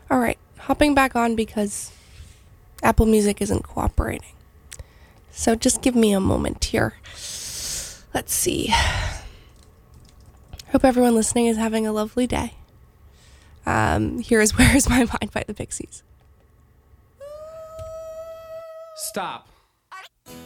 All right, hopping back on because Apple Music isn't cooperating. So just give me a moment here. Let's see. Hope everyone listening is having a lovely day. Here is Where Is My Mind by the Pixies. Stop.